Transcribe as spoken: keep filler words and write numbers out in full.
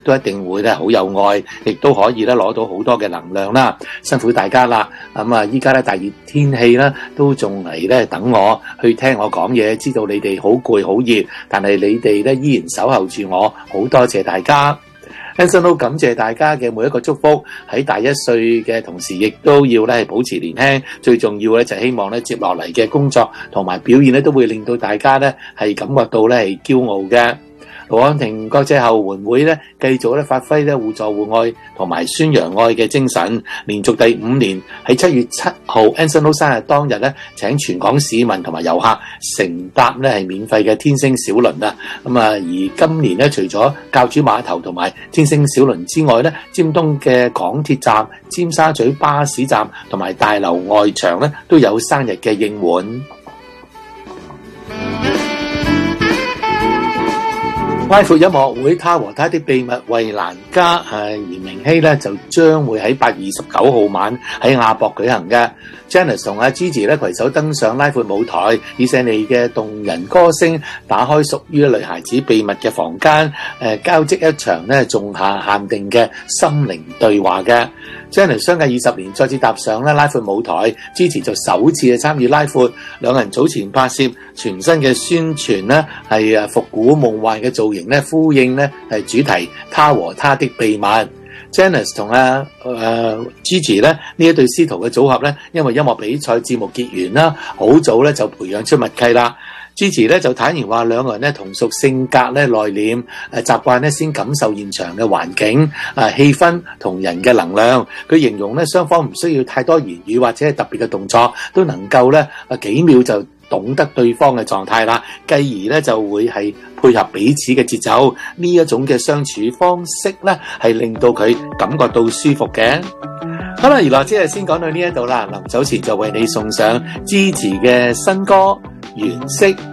都一定會咧好有愛，亦都可以咧攞到好多嘅能量啦。辛苦大家啦！咁啊，依家咧大熱天氣啦，都仲嚟咧等我去聽我講嘢，知道你哋好攰好熱，但係你哋咧依然守候住我，好多謝大家。Anson Lo感謝大家嘅每一個祝福，喺大一歲嘅同時，亦都要咧保持年輕。最重要咧就係希望咧接落嚟嘅工作同埋表現咧都會令到大家咧係感覺到咧係驕傲嘅。盧安庭國際後援會咧，繼續咧發揮咧互助互愛同埋宣揚愛嘅精神，連續第五年喺七月七號 Anson Lo 生日當日咧，請全港市民同埋遊客乘搭咧係免費嘅天星小輪啊！咁啊，而今年咧除咗教主碼頭同埋天星小輪之外咧，尖東嘅港鐵站、尖沙咀巴士站同埋大樓外牆咧都有生日嘅應援。拉闊音樂會，他和他的秘密為蘭家，誒嚴明熙咧就將會喺八月二十九號晚喺亞博舉行嘅。Janice 同阿 Gigi 咧攜手登上拉闊舞台，以細膩嘅動人歌聲打開屬於女孩子秘密嘅房間，誒交織一場咧仲夏限定嘅心靈對話嘅。Janice 相繼二十年再次踏上咧拉闊舞台，Gigi就首次嘅參與拉闊，兩人早前拍攝全新嘅宣傳咧係誒復古夢幻嘅造型咧，呼應咧係主題他和他的秘密。Janice 同阿誒 Gigi 咧呢一對師徒嘅組合咧，因為音樂比賽節目結緣啦，好早咧就培養出默契啦。Gigi 咧就坦言話兩個人咧同屬性格咧內斂，誒習慣咧先感受現場嘅環境、誒氣氛同人嘅能量。佢形容咧雙方唔需要太多言語或者係特別嘅動作，都能夠咧啊幾秒就懂得對方嘅狀態啦，繼而咧就會係配合彼此嘅節奏，呢一種嘅相處方式咧係令到佢感覺到舒服嘅。好啦，娛樂即係先講到呢一度啦，臨走前就為你送上 Gigi 嘅新歌《原色》。